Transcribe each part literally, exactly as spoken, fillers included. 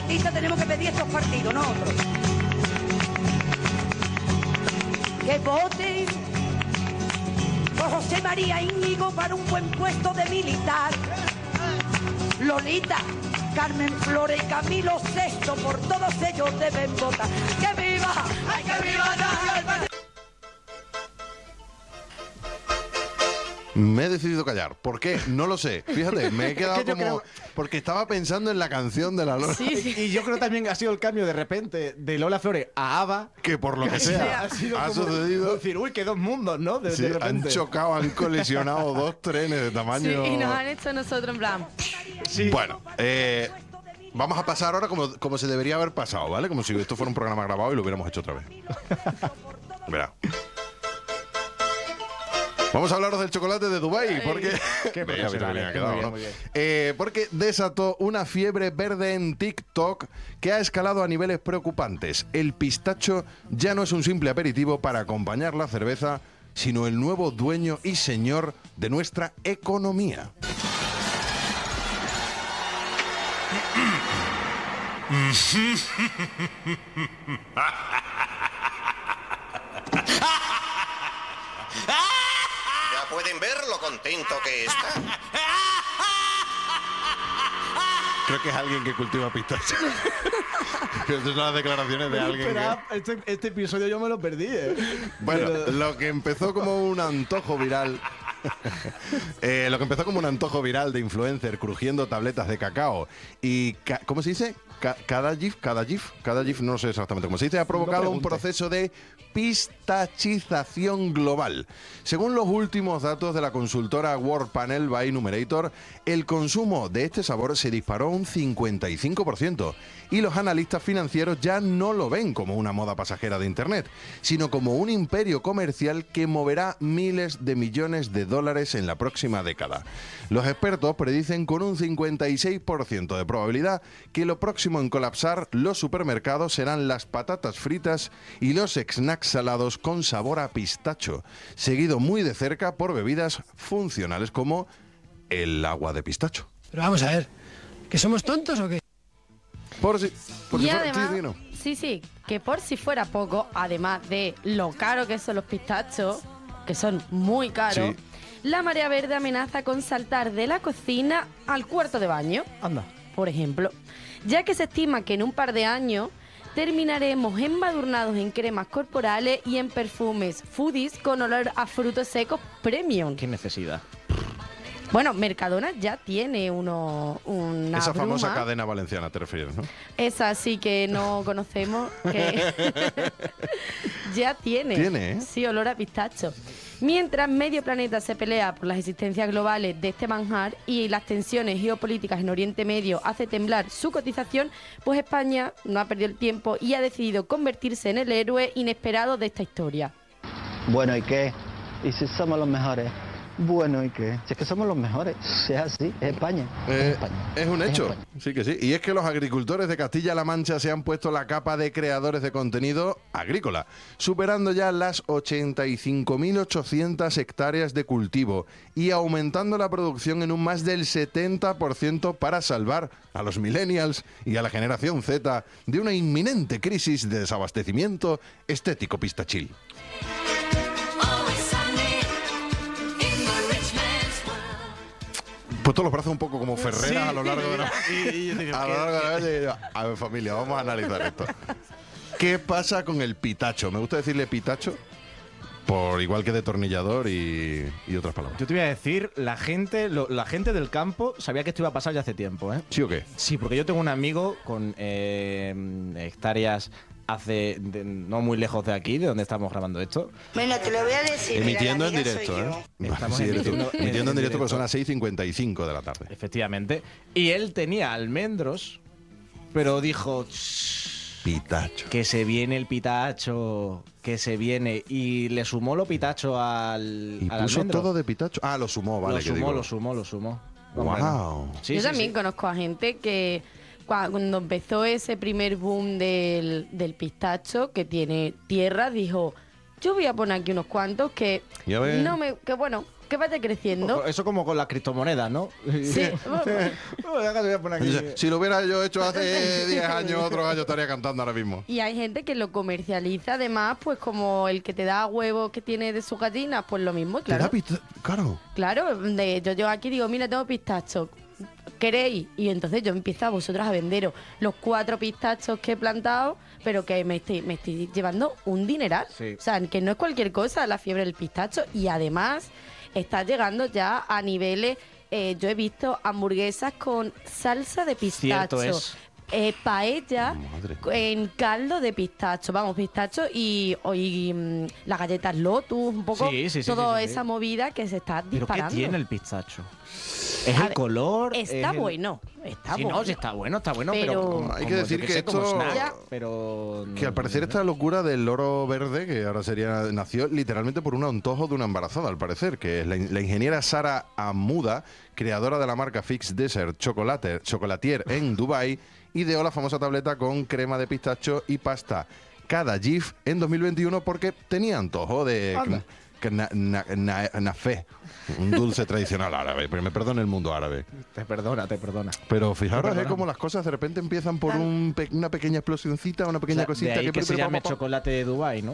artistas tenemos que pedir estos partidos, nosotros. Que voten por José María Íñigo para un buen puesto de militar. Lolita, Carmen Flores y Camilo Sexto, por todos ellos deben votar. ¡Que viva! ¡Ay, que viva Nacional! Me he decidido callar. ¿Por qué? No lo sé. Fíjate, me he quedado Es que yo como... creo- Porque estaba pensando en la canción de la Lola. Sí, sí. Y yo creo también que ha sido el cambio de repente de Lola Flores a ABBA. Que por lo que sea, ha, sido ha como sucedido... decir, uy, que dos mundos, ¿no? De, Sí, de han repente. chocado, han colisionado dos trenes de Sí, tamaño... y nos han hecho a nosotros en plan. Sí. Bueno, eh, vamos a pasar ahora como, como se debería haber pasado, ¿vale? Como si esto fuera un programa grabado y lo hubiéramos hecho otra vez. Verá. Vamos a hablaros del chocolate de Dubái, porque... Qué Veía, mira, profesional, bien ha eh, quedado, muy bien, ¿no? muy bien. Eh, porque desató una fiebre verde en TikTok que ha escalado a niveles preocupantes. El pistacho ya no es un simple aperitivo para acompañar la cerveza, sino el nuevo dueño y señor de nuestra economía. Ya pueden ver lo contento que está. Creo que es alguien que cultiva pistacho. Estas son las declaraciones de alguien que... Espera, este, este episodio yo me lo perdí, ¿eh? Bueno, Pero- lo que empezó como un antojo viral... eh, lo que empezó como un antojo viral de influencer crujiendo tabletas de cacao y... ca- ¿Cómo se dice? Ca- Cada gif, cada gif, cada gif, no sé exactamente cómo se dice, ha provocado un pregunte. proceso de pistachización global. Según los últimos datos de la consultora World Panel by Numerator, el consumo de este sabor se disparó un cincuenta y cinco por ciento y los analistas financieros ya no lo ven como una moda pasajera de Internet, sino como un imperio comercial que moverá miles de millones de dólares en la próxima década. Los expertos predicen con un cincuenta y seis por ciento de probabilidad que lo próximo en colapsar los supermercados serán las patatas fritas y los snacks salados con sabor a pistacho, seguido muy de cerca por bebidas funcionales como el agua de pistacho. Pero vamos a ver, ¿que somos tontos o qué? Por si, por si Y fuera- además, sí, sí, no. sí, sí, que por si fuera poco, además de lo caro que son los pistachos, que son muy caros, Sí. la marea verde amenaza con saltar de la cocina al cuarto de baño, Anda. por ejemplo, ya que se estima que en un par de años terminaremos embadurnados en cremas corporales y en perfumes foodies con olor a frutos secos premium. Qué necesidad. Bueno, Mercadona ya tiene uno, una Esa famosa bruma. cadena valenciana te refieres, ¿no? Esa sí que no conocemos, que ya tiene. Tiene, ¿eh? Sí, olor a pistacho. Mientras medio planeta se pelea por las existencias globales de este manjar y las tensiones geopolíticas en Oriente Medio hace temblar su cotización, pues España no ha perdido el tiempo y ha decidido convertirse en el héroe inesperado de esta historia. Bueno, ¿y qué? ¿Y si somos los mejores? Bueno, ¿y qué? Si es que somos los mejores, si es así, es España. Eh, es España. es un Es hecho, España. sí que sí. Y es que los agricultores de Castilla-La Mancha se han puesto la capa de creadores de contenido agrícola, superando ya las ochenta y cinco mil ochocientas hectáreas de cultivo y aumentando la producción en un más del setenta por ciento para salvar a los millennials y a la generación Z de una inminente crisis de desabastecimiento estético pistachil. Pues todos los brazos un poco como ferreras Sí. a lo largo de la... Y- y yo digo, A ¿qué- lo largo de la calle, y yo, a ver, familia, vamos a analizar esto. ¿Qué pasa con el pitacho? Me gusta decirle pitacho, por igual que detornillador y, y otras palabras. Yo te voy a decir, la gente, lo- la gente del campo sabía que esto iba a pasar ya hace tiempo, ¿eh? ¿Sí o qué? Sí, porque yo tengo un amigo con eh, hectáreas hace de- no muy lejos de aquí, de donde estamos grabando esto. Bueno, te lo voy a decir. Emitiendo en directo, ¿eh? Estamos Sí, eres tú. emitiendo en Emitiendo en directo, directo. pero son las seis y cincuenta y cinco de la tarde. Efectivamente. Y él tenía almendros, pero dijo "Shh, Pitacho. que se viene el pitacho, que se viene". Y le sumó lo pitacho al, Y al puso almendro. todo de pitacho. Ah, lo sumó, vale. lo que sumó, digo. lo sumó, lo sumó. Wow. Sí, Yo sí, también sí. conozco a gente que cua- cuando empezó ese primer boom del, del pistacho, que tiene tierra, dijo, yo voy a poner aquí unos cuantos que Ya ves. no me, que bueno, que vaya creciendo. Eso como con las criptomonedas, ¿no? Sí. Si lo hubiera yo hecho hace diez años, otros años estaría cantando ahora mismo. Y hay gente que lo comercializa además, pues como el que te da huevos que tiene de sus gallinas, pues lo mismo, ¿Te claro. da pista? Claro. Claro, de, yo llego aquí y digo, mira, tengo pistachos. ¿Queréis? Y entonces yo empiezo a vosotros a venderos los cuatro pistachos que he plantado, pero que me estoy, me estoy llevando un dineral. Sí. O sea, que no es cualquier cosa la fiebre del pistacho. Y además está llegando ya a niveles... Eh, yo he visto hamburguesas con salsa de pistacho. Cierto es. Eh, paella Madre. en caldo de pistacho, vamos, pistacho y, y mm, las galletas Lotus, un poco Sí, sí, sí, toda sí, sí, sí. esa movida que se está ¿Pero qué disparando. tiene el pistacho? ¿Es A el ver, color? Está ¿Es el- bueno, está Sí, bueno. no, sí está bueno, está bueno, pero... Pero- como- Hay que como, decir yo que sé, como esto- snack, Ya. pero... Que al parecer esta locura del loro verde, que ahora sería, nació literalmente por un antojo de una embarazada, al parecer, que es la, la ingeniera Sara Amuda, creadora de la marca Fix Desert Chocolate, Chocolatier en Dubai, ideó la famosa tableta con crema de pistacho y pasta cada GIF en dos mil veintiuno porque tenía antojo de Anda. kna- na- na- na- nafé, un dulce tradicional árabe, pero me perdone el mundo árabe. Te perdona, te perdona. Pero fijaros, es Perdóname. como las cosas de repente empiezan por un pe- una pequeña explosioncita, una pequeña O sea, cosita de ahí que... que se llame chocolate de Dubai, ¿no?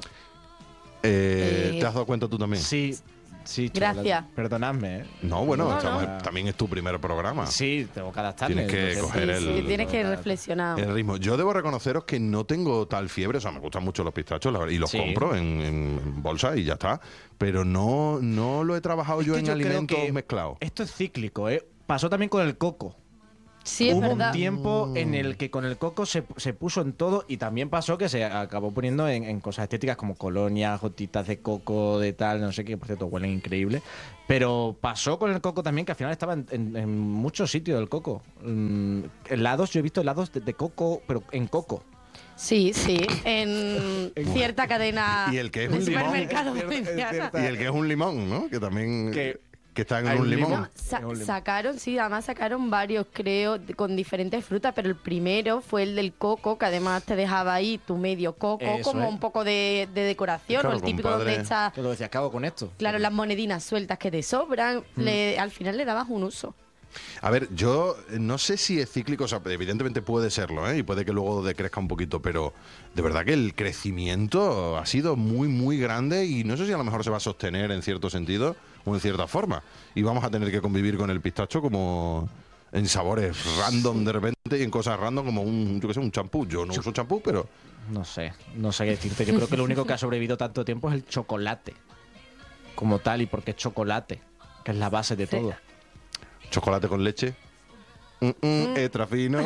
Eh, Eh, ¿Te has dado cuenta tú también? Sí, sí. Gracias. chocolate. Perdonadme, ¿eh? No, bueno, No, estamos- no. también es tu primer programa. Sí, tengo que adaptarme. Tienes que Lo coger Sí, el- sí, tienes que Claro. reflexionar. El ritmo. Yo debo reconoceros que no tengo tal fiebre, o sea, me gustan mucho los pistachos la verdad, y los Sí. compro en, en bolsa y ya está. Pero no, no lo he trabajado Es yo que en yo creo alimentos que mezclados. Esto es cíclico, ¿eh? Pasó también con el coco. Sí, es Hubo verdad. un tiempo en el que con el coco se, se puso en todo y también pasó que se acabó poniendo en, en cosas estéticas como colonias, gotitas de coco, de tal, no sé qué, por cierto, huelen increíble. Pero pasó con el coco también, que al final estaba en, en- en muchos sitios del coco. Mm, helados, yo he visto helados de, de coco, pero en coco. Sí, sí, en cierta cadena Y el que es de un limón. supermercados Es cierto, es valenciana. cierto. Y el que es un limón, ¿no? Que también... Que- Que, está en hay un un limón. limón. No, sa- Es un limón. sacaron, sí, además sacaron varios, creo, de- con diferentes frutas, pero el primero fue el del coco, que además te dejaba ahí tu medio coco, Eso como es. un poco de, de decoración, Claro, o el típico compadre. donde echas, Yo lo decía, ¿qué hago con esto? claro, las monedinas sueltas que te sobran, Mm. le- al final le dabas un uso. A ver, yo no sé si es cíclico, o sea, evidentemente puede serlo, ¿eh? Y puede que luego decrezca un poquito, pero de verdad que el crecimiento ha sido muy, muy grande y no sé si a lo mejor se va a sostener en cierto sentido o en cierta forma. Y vamos a tener que convivir con el pistacho como en sabores random de repente y en cosas random como un, yo qué sé, un champú. Yo no uso champú, pero No sé, no sé qué decirte. Yo creo que lo único que ha sobrevivido tanto tiempo es el chocolate. Como tal, y porque es chocolate, que es la base de Sí. todo. chocolate con leche. Mm, mm, extra fino.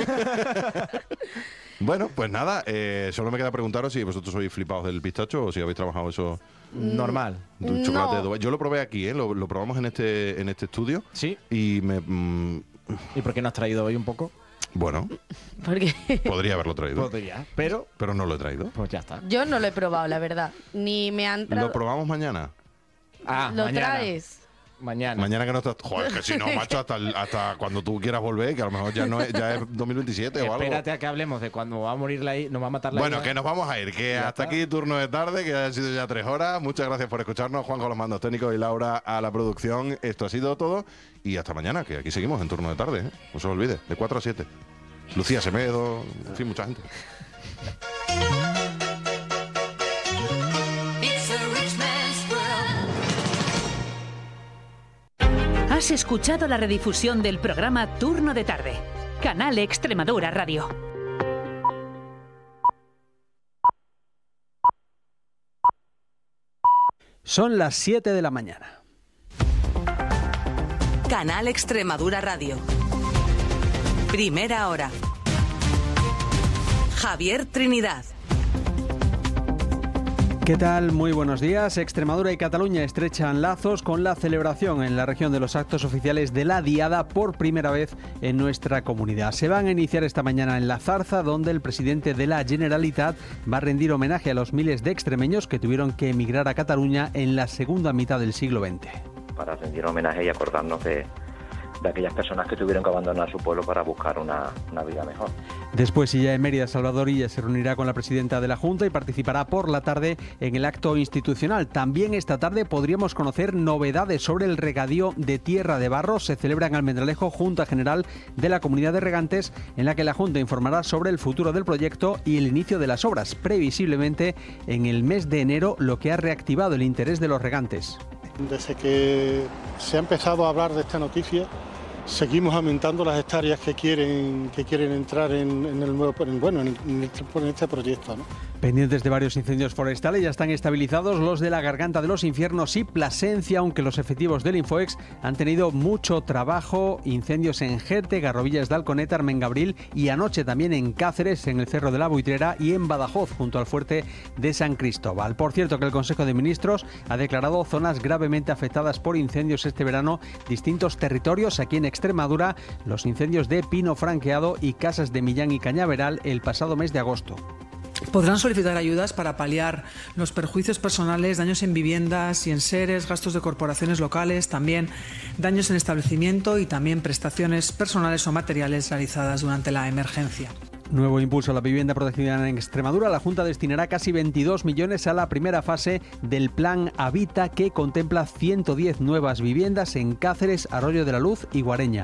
Bueno, pues nada, eh, solo me queda preguntaros si vosotros sois flipados del pistacho o si habéis trabajado eso Normal. de un chocolate No. de Dubái. Yo lo probé aquí, ¿eh? lo, lo probamos en este, en este estudio Sí. y me... mm, ¿Y por qué no has traído hoy un poco? bueno, Porque podría haberlo traído, Podría, pero pero no lo he traído. pues ya está. yo no lo he probado, la verdad. Ni me han traído. Lo probamos mañana. Ah, ¿Lo mañana. traes? Mañana. Mañana que no estás... Joder, que si no, macho, hasta, el- hasta cuando tú quieras volver, que a lo mejor ya no es, ya es dos mil veintisiete o algo. Espérate a que hablemos de cuando va a morir la I- nos va a matar la Bueno, I A. que nos vamos a ir, que Ya hasta está. aquí turno de tarde, que han sido ya tres horas. Muchas gracias por escucharnos, Juanjo a los mandos técnicos y Laura a la producción. Esto ha sido todo y hasta mañana, que aquí seguimos en turno de tarde, ¿eh? No se os olvide, de cuatro a siete. Lucía Semedo, en fin, mucha gente. Has escuchado la redifusión del programa Turno de Tarde. Canal Extremadura Radio. Son las siete de la mañana. Canal Extremadura Radio. Primera hora. Javier Trinidad. ¿Qué tal? Muy buenos días. Extremadura y Cataluña estrechan lazos con la celebración en la región de los actos oficiales de la Diada por primera vez en nuestra comunidad. Se van a iniciar esta mañana en La Zarza, donde el presidente de la Generalitat va a rendir homenaje a los miles de extremeños que tuvieron que emigrar a Cataluña en la segunda mitad del siglo veinte. Para rendir homenaje y acordarnos de, de aquellas personas que tuvieron que abandonar su pueblo para buscar una, una vida mejor. Después, y ya en Mérida, Salvador Illa se reunirá con la presidenta de la Junta y participará por la tarde en el acto institucional. También esta tarde podríamos conocer novedades sobre el regadío de Tierra de Barros. Se celebra en Almendralejo Junta General de la Comunidad de Regantes, en la que la Junta informará sobre el futuro del proyecto y el inicio de las obras, previsiblemente en el mes de enero, lo que ha reactivado el interés de los regantes. Desde que se ha empezado a hablar de esta noticia, seguimos aumentando las hectáreas que quieren que quieren entrar en, en el nuevo, en, bueno, en, en, este, en este proyecto, ¿no? Pendientes de varios incendios forestales, ya están estabilizados los de la Garganta de los Infiernos y Plasencia, aunque los efectivos del Infoex han tenido mucho trabajo. Incendios en Jerte, Garrovillas de Alconeta, Armengabril y anoche también en Cáceres, en el Cerro de la Buitrera, y en Badajoz, junto al fuerte de San Cristóbal. Por cierto, que el Consejo de Ministros ha declarado zonas gravemente afectadas por incendios este verano, distintos territorios. Aquí en Extremadura, los incendios de Pino Franqueado y Casas de Millán y Cañaveral el pasado mes de agosto. Podrán solicitar ayudas para paliar los perjuicios personales, daños en viviendas y en seres, gastos de corporaciones locales, también daños en establecimiento y también prestaciones personales o materiales realizadas durante la emergencia. Nuevo impulso a la vivienda protegida en Extremadura. La Junta destinará casi veintidós millones a la primera fase del Plan Habita, que contempla ciento diez nuevas viviendas en Cáceres, Arroyo de la Luz y Guareña.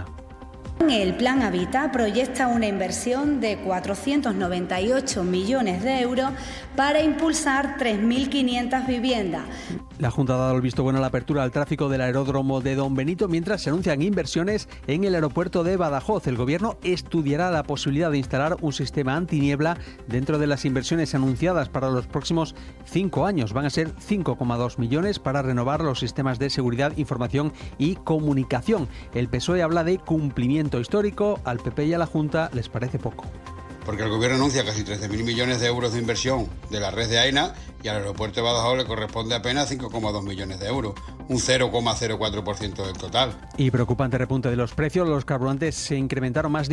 El Plan Habita proyecta una inversión de cuatrocientos noventa y ocho millones de euros para impulsar tres mil quinientas viviendas. La Junta ha dado el visto bueno a la apertura al tráfico del aeródromo de Don Benito, mientras se anuncian inversiones en el aeropuerto de Badajoz. El Gobierno estudiará la posibilidad de instalar un sistema antiniebla dentro de las inversiones anunciadas para los próximos cinco años. Van a ser cinco coma dos millones para renovar los sistemas de seguridad, información y comunicación. El P S O E habla de cumplimiento histórico. Al P P y a la Junta les parece poco. Porque el Gobierno anuncia casi trece mil millones de euros de inversión de la red de AENA y al aeropuerto de Badajoz le corresponde apenas cinco coma dos millones de euros, un cero coma cero cuatro por ciento del total. Y preocupante repunte de los precios. Los carburantes se incrementaron más de